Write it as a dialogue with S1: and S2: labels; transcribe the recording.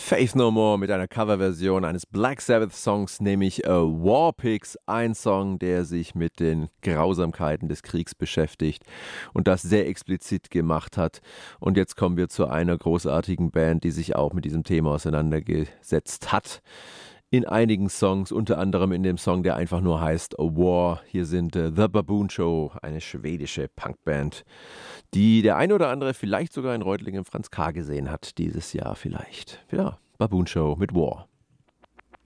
S1: Faith No More mit einer Coverversion eines Black Sabbath-Songs, nämlich War Pigs, ein Song, der sich mit den Grausamkeiten des Kriegs beschäftigt und das sehr explizit gemacht hat. Und jetzt kommen wir zu einer großartigen Band, die sich auch mit diesem Thema auseinandergesetzt hat. In einigen Songs, unter anderem in dem Song, der einfach nur heißt A War. Hier sind The Baboon Show, eine schwedische Punkband, die der eine oder andere vielleicht sogar in Reutlingen im Franz K. gesehen hat, dieses Jahr vielleicht. Ja, Baboon Show mit War.